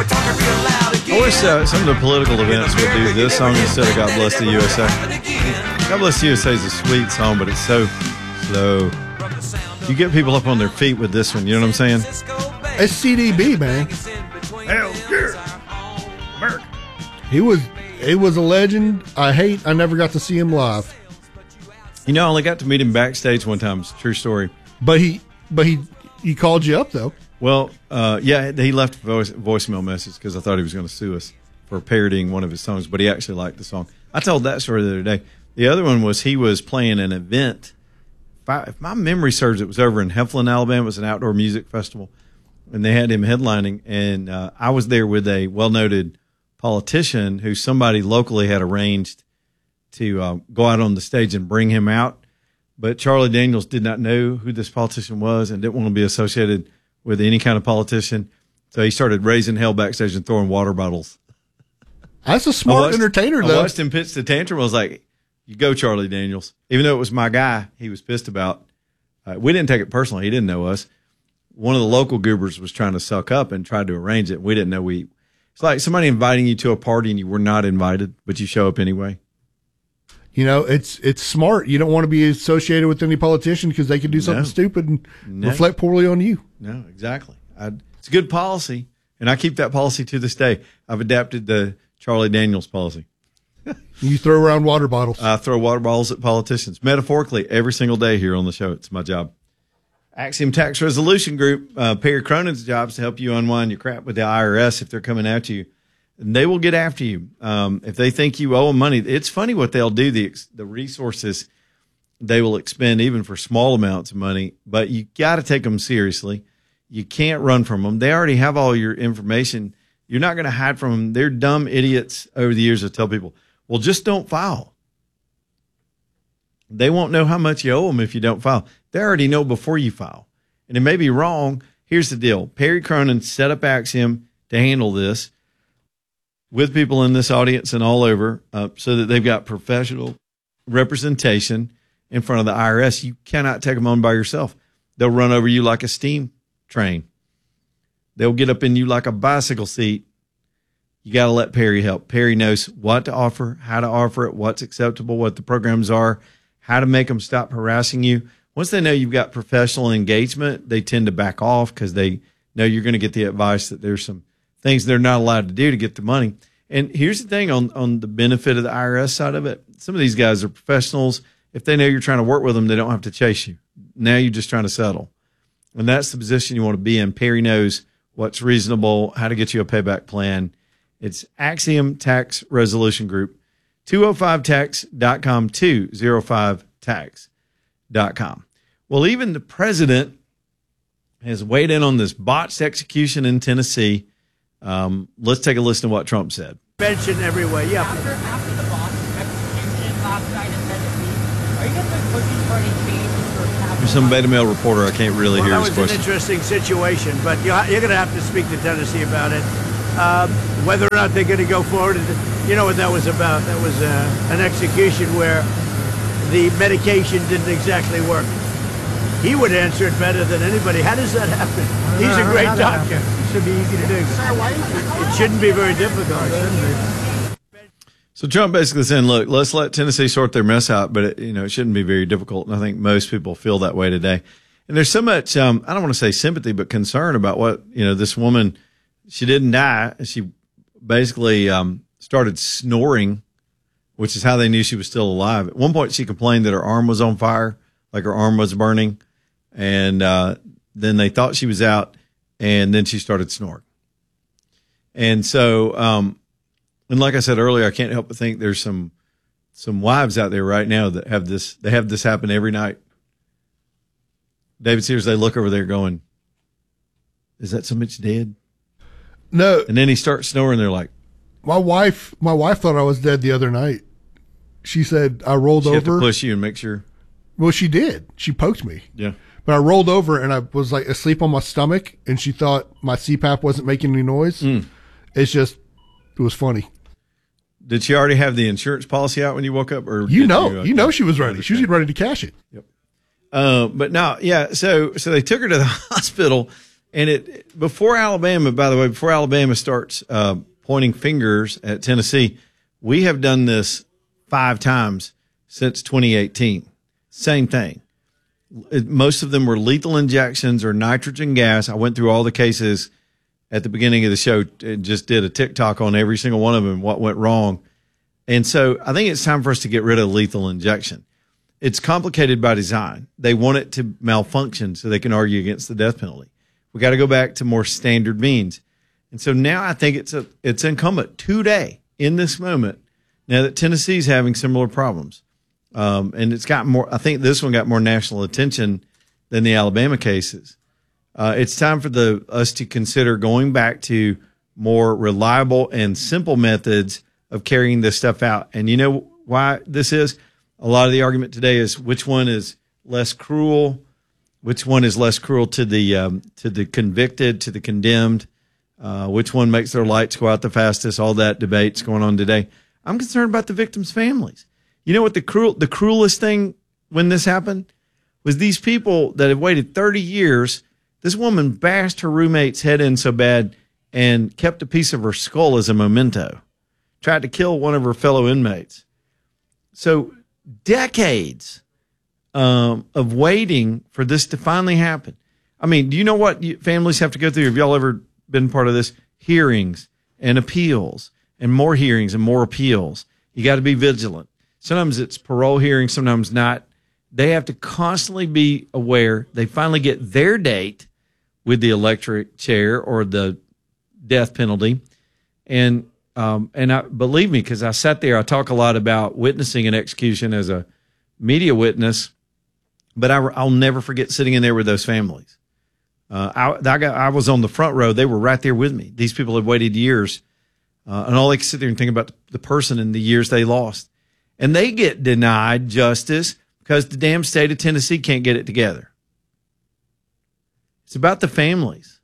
I wish some of the political events would do this song instead of God Bless the USA. God Bless the USA is a sweet song, but it's so slow. You get people up on their feet with this one, you know what I'm saying? It's CDB, man. Hell yeah. America. He was a legend. I never got to see him live. You know, I only got to meet him backstage one time. It's a true story. But he called you up, though. Well, yeah, he left a voicemail message because I thought he was going to sue us for parodying one of his songs, but he actually liked the song. I told that story the other day. The other one was he was playing an event. If my memory serves, it was over in Heflin, Alabama. It was an outdoor music festival, and they had him headlining. And I was there with a well-noted politician who somebody locally had arranged to go out on the stage and bring him out. But Charlie Daniels did not know who this politician was and didn't want to be associated with any kind of politician. So he started raising hell backstage and throwing water bottles. That's a smart entertainer, though. I watched him pitch the tantrum. I was like, you go, Charlie Daniels. Even though it was my guy, he was pissed about. We didn't take it personally. He didn't know us. One of the local goobers was trying to suck up and tried to arrange it. We didn't know it's like somebody inviting you to a party and you were not invited, but you show up anyway. You know, it's smart. You don't want to be associated with any politician because they could do something stupid and reflect poorly on you. No, exactly. It's a good policy, and I keep that policy to this day. I've adapted the Charlie Daniels policy. You throw around water bottles. I throw water bottles at politicians, metaphorically, every single day here on the show. It's my job. Axiom Tax Resolution Group, Perry Cronin's job is to help you unwind your crap with the IRS if they're coming after you. And they will get after you. If they think you owe them money, it's funny what they'll do, the resources they will expend even for small amounts of money, but you got to take them seriously. You can't run from them. They already have all your information. You're not going to hide from them. They're dumb idiots over the years that tell people, well, just don't file. They won't know how much you owe them if you don't file. They already know before you file. And it may be wrong. Here's the deal. Perry Cronin set up Axiom to handle this with people in this audience and all over so that they've got professional representation in front of the IRS. You cannot take them on by yourself. They'll run over you like a steam train. They'll get up in you like a bicycle seat. You got to let Perry help. Perry knows what to offer, how to offer it, what's acceptable, what the programs are, how to make them stop harassing you. Once they know you've got professional engagement, they tend to back off because they know you're going to get the advice that there's some things they're not allowed to do to get the money. And here's the thing on the benefit of the IRS side of it. Some of these guys are professionals. If they know you're trying to work with them, they don't have to chase you. Now you're just trying to settle. And that's the position you want to be in. Perry knows what's reasonable, how to get you a payback plan. It's Axiom Tax Resolution Group, 205tax.com, 205tax.com. Well, even the president has weighed in on this botched execution in Tennessee. Let's take a listen to what Trump said. Mentioned everywhere, yeah. After the botched execution last night in Tennessee, are you going to be pushing for any changes or There's some beta mail reporter. I can't really hear his question. That was question. an interesting situation, but you're going to have to speak to Tennessee about it. Whether or not they're going to go forward, you know what that was about. That was an execution where the medication didn't exactly work. He would answer it better than anybody. How does that happen? He's a great doctor. It should be easy to do. It shouldn't be very difficult. So Trump basically saying, look, let's let Tennessee sort their mess out, but it shouldn't be very difficult. And I think most people feel that way today. And there's so much, I don't want to say sympathy, but concern about what, this woman, she didn't die. She basically started snoring, which is how they knew she was still alive. At one point, she complained that her arm was on fire, like her arm was burning. And then they thought she was out, and then she started snoring. And so, and like I said earlier, I can't help but think there's some wives out there right now that have this. They have this happen every night. David Sears, they look over there going, "Is that so much dead?" No. And then he starts snoring. They're like, My wife thought I was dead the other night. She said I rolled she over. had to push you and make sure. Well, she did. She poked me. Yeah. But I rolled over and I was like asleep on my stomach, and she thought my CPAP wasn't making any noise. It was funny. Did she already have the insurance policy out when you woke up, or she was ready. She was ready to cash it. Yep. But no, yeah. So they took her to the hospital, And before Alabama, by the way, before Alabama starts pointing fingers at Tennessee, we have done this 5 times since 2018. Same thing. Most of them were lethal injections or nitrogen gas. I went through all the cases at the beginning of the show and just did a TikTok on every single one of them and what went wrong. And so I think it's time for us to get rid of lethal injection. It's complicated by design. They want it to malfunction so they can argue against the death penalty. We got to go back to more standard means. And so now I think it's incumbent today in this moment, now that Tennessee's having similar problems. And it's got more, I think this one got more national attention than the Alabama cases. It's time for us to consider going back to more reliable and simple methods of carrying this stuff out. And you know why this is? A lot of the argument today is which one is less cruel, which one is less cruel to the convicted, to the condemned, which one makes their lights go out the fastest, all that debate's going on today. I'm concerned about the victims' families. You know what the cruelest thing when this happened was these people that have waited 30 years. This woman bashed her roommate's head in so bad and kept a piece of her skull as a memento, tried to kill one of her fellow inmates. So decades of waiting for this to finally happen. I mean, do you know what families have to go through? Have y'all ever been part of this? Hearings and appeals and more hearings and more appeals. You got to be vigilant. Sometimes it's parole hearings, sometimes not. They have to constantly be aware. They finally get their date with the electric chair or the death penalty. And believe me, because I sat there, I talk a lot about witnessing an execution as a media witness, but I'll never forget sitting in there with those families. I was on the front row. They were right there with me. These people had waited years, and all they could sit there and think about the person and the years they lost. And they get denied justice because the damn state of Tennessee can't get it together. It's about the families.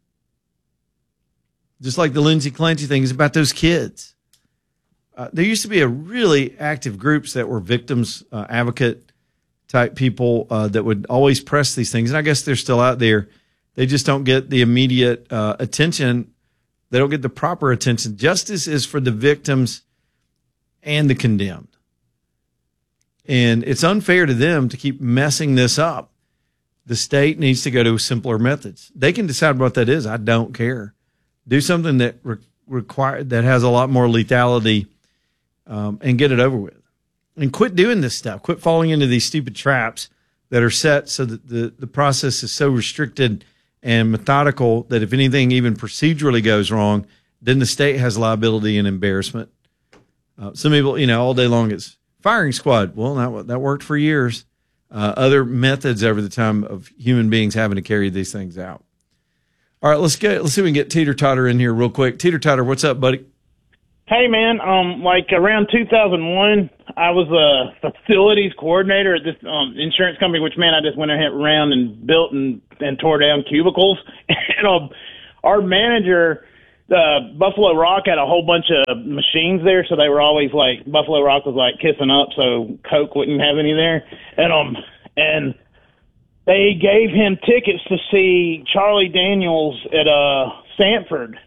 Just like the Lindsay Clancy thing is about those kids. There used to be a really active groups that were victims advocate type people that would always press these things. And I guess they're still out there. They just don't get the immediate attention. They don't get the proper attention. Justice is for the victims and the condemned. And it's unfair to them to keep messing this up. The state needs to go to simpler methods. They can decide what that is. I don't care. Do something that that has a lot more lethality and get it over with. And quit doing this stuff. Quit falling into these stupid traps that are set so that the process is so restricted and methodical that if anything even procedurally goes wrong, then the state has liability and embarrassment. Some people, all day long it's firing squad. Well, that worked for years. Other methods over the time of human beings having to carry these things out. All right, let's see if we can get Teeter Totter in here real quick. Teeter Totter, what's up, buddy? Hey, man. Like around 2001, I was a facilities coordinator at this insurance company, which, man, I just went around and built and tore down cubicles. And our manager, Buffalo Rock, had a whole bunch of machines there, so they were always like, Buffalo Rock was like kissing up, so Coke wouldn't have any there. And they gave him tickets to see Charlie Daniels at Sanford,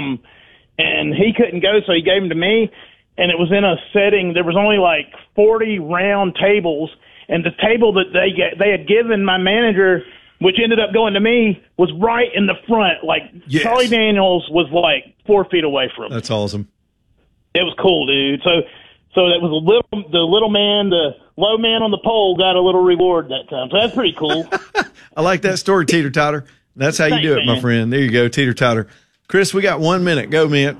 and he couldn't go, so he gave them to me. And it was in a setting, there was only like 40 round tables, and the table that they had given my manager, which ended up going to me, was right in the front. Like, yes. Charlie Daniels was like 4 feet away from me. That's awesome. It was cool, dude. So that was the little man, the low man on the pole got a little reward that time. So that's pretty cool. I like that story, Teeter Totter. That's how you do it, man. My friend. There you go, Teeter Totter. Chris, we got 1 minute. Go, man.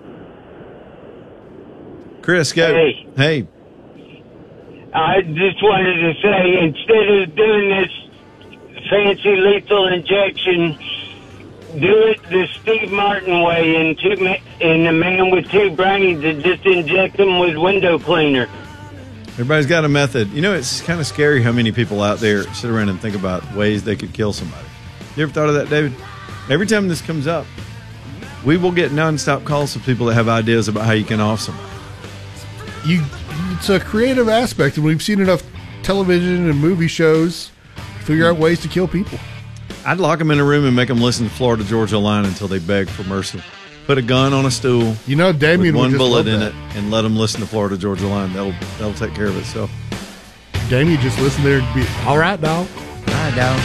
Chris, go. Hey. I just wanted to say, instead of doing this fancy lethal injection, do it the Steve Martin way and the man with 2 brains and just inject them with window cleaner. Everybody's got a method. It's kind of scary how many people out there sit around and think about ways they could kill somebody. You ever thought of that, David? Every time this comes up, we will get nonstop calls from people that have ideas about how you can off somebody. It's a creative aspect, and we've seen enough television and movie shows figure out ways to kill people. I'd lock them in a room and make them listen to Florida Georgia Line until they beg for mercy. Put a gun on a stool. You know, Damien with one would just bullet love in that. it, and let them listen to Florida Georgia Line. That'll take care of itself. Damien just listen there and be all right, dog. All right, dog.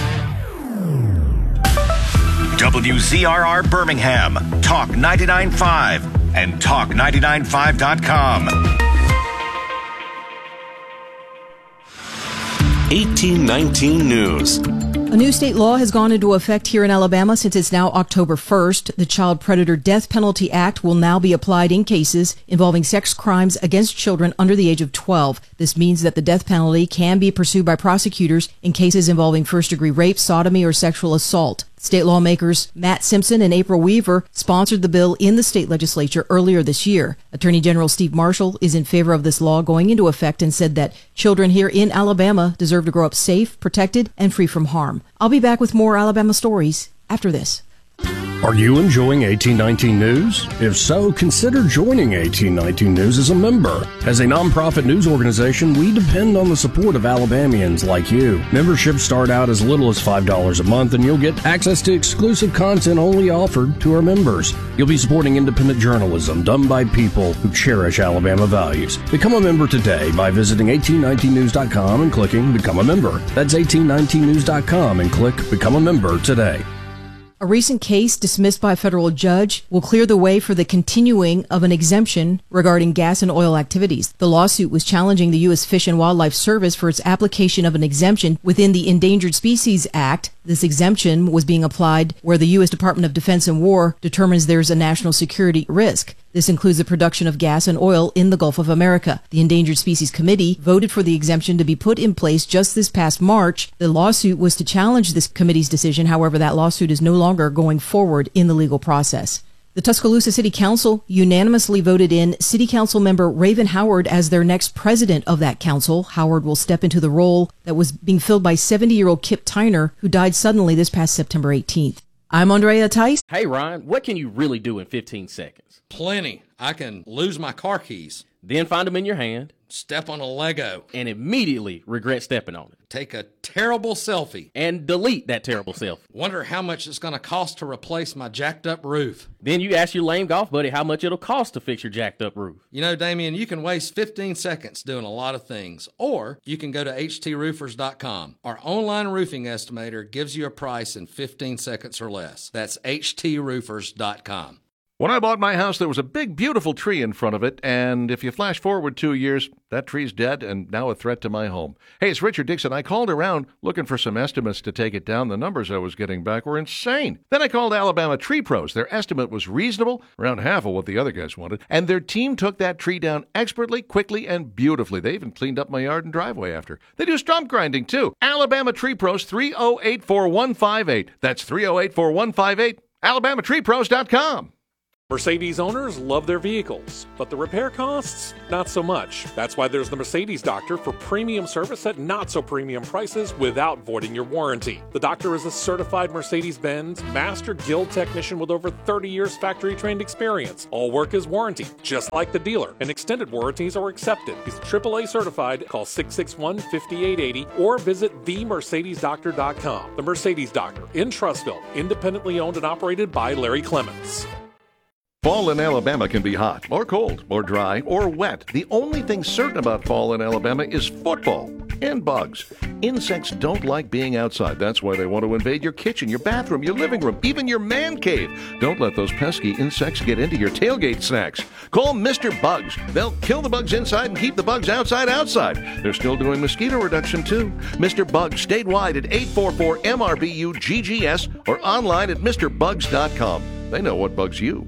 WZRR Birmingham, Talk 99.5, and Talk995.com. 1819 News. A new state law has gone into effect here in Alabama since it's now October 1st. The Child Predator Death Penalty Act will now be applied in cases involving sex crimes against children under the age of 12. This means that the death penalty can be pursued by prosecutors in cases involving first-degree rape, sodomy, or sexual assault. State lawmakers Matt Simpson and April Weaver sponsored the bill in the state legislature earlier this year. Attorney General Steve Marshall is in favor of this law going into effect and said that children here in Alabama deserve to grow up safe, protected, and free from harm. I'll be back with more Alabama stories after this. Are you enjoying 1819 News? If so, consider joining 1819 News as a member. As a nonprofit news organization, we depend on the support of Alabamians like you. Memberships start out as little as $5 a month, and you'll get access to exclusive content only offered to our members. You'll be supporting independent journalism done by people who cherish Alabama values. Become a member today by visiting 1819news.com and clicking Become a Member. That's 1819news.com and click Become a Member today. A recent case dismissed by a federal judge will clear the way for the continuing of an exemption regarding gas and oil activities. The lawsuit was challenging the U.S. Fish and Wildlife Service for its application of an exemption within the Endangered Species Act. This exemption was being applied where the U.S. Department of Defense and War determines there's a national security risk. This includes the production of gas and oil in the Gulf of America. The Endangered Species Committee voted for the exemption to be put in place just this past March. The lawsuit was to challenge this committee's decision. However, that lawsuit is no longer going forward in the legal process. The Tuscaloosa City Council unanimously voted in City Council member Raven Howard as their next president of that council. Howard will step into the role that was being filled by 70-year-old Kip Tyner, who died suddenly this past September 18th. I'm Andrea Tice. Hey, Ryan, what can you really do in 15 seconds? Plenty. I can lose my car keys. Then find them in your hand. Step on a Lego. And immediately regret stepping on it. Take a terrible selfie. And delete that terrible selfie. Wonder how much it's going to cost to replace my jacked up roof. Then you ask your lame golf buddy how much it'll cost to fix your jacked up roof. You know, Damien, you can waste 15 seconds doing a lot of things. Or you can go to HTRoofers.com. Our online roofing estimator gives you a price in 15 seconds or less. That's HTRoofers.com. When I bought my house, there was a big, beautiful tree in front of it, and if you flash forward 2 years, that tree's dead and now a threat to my home. Hey, it's Richard Dixon. I called around looking for some estimates to take it down. The numbers I was getting back were insane. Then I called Alabama Tree Pros. Their estimate was reasonable, around half of what the other guys wanted, and their team took that tree down expertly, quickly, and beautifully. They even cleaned up my yard and driveway after. They do stump grinding, too. Alabama Tree Pros, 308-4158. That's 308-4158. AlabamaTreePros.com. Mercedes owners love their vehicles, but the repair costs, not so much. That's why there's the Mercedes Doctor for premium service at not so premium prices without voiding your warranty. The Doctor is a certified Mercedes-Benz Master Guild technician with over 30 years factory-trained experience. All work is warranted, just like the dealer, and extended warranties are accepted. He's AAA certified. Call 661-5880 or visit themercedesdoctor.com. The Mercedes Doctor in Trussville, independently owned and operated by Larry Clements. Fall in Alabama can be hot, or cold, or dry, or wet. The only thing certain about fall in Alabama is football and bugs. Insects don't like being outside. That's why they want to invade your kitchen, your bathroom, your living room, even your man cave. Don't let those pesky insects get into your tailgate snacks. Call Mr. Bugs. They'll kill the bugs inside and keep the bugs outside. They're still doing mosquito reduction, too. Mr. Bugs statewide at 844-MRBU-GGS or online at MrBugs.com. They know what bugs you.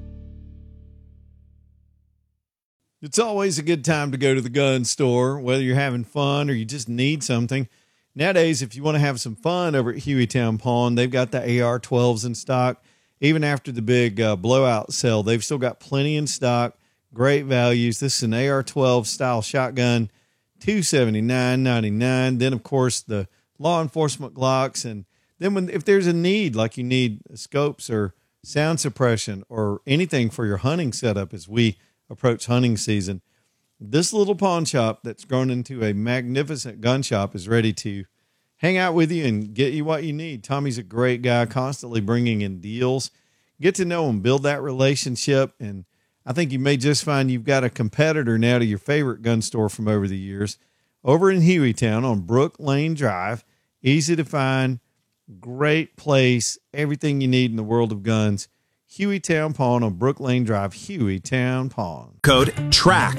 It's always a good time to go to the gun store, whether you're having fun or you just need something. Nowadays, if you want to have some fun over at Hueytown Pawn, they've got the AR-12s in stock. Even after the big blowout sale, they've still got plenty in stock. Great values. This is an AR-12 style shotgun, $279.99. Then, of course, the law enforcement Glocks. And then if there's a need, like you need scopes or sound suppression or anything for your hunting setup as we approach hunting season, this little pawn shop that's grown into a magnificent gun shop is ready to hang out with you and get you what you need. Tommy's a great guy, constantly bringing in deals. Get to know him, build that relationship, and I think you may just find you've got a competitor now to your favorite gun store from over the years. Over in Hueytown on Brook Lane Drive, easy to find, great place, everything you need in the world of guns. Hueytown Pawn on Brook Lane Drive, Hueytown Pawn. Code TRACK.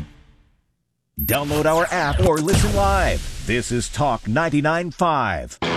Download our app or listen live. This is Talk 99.5.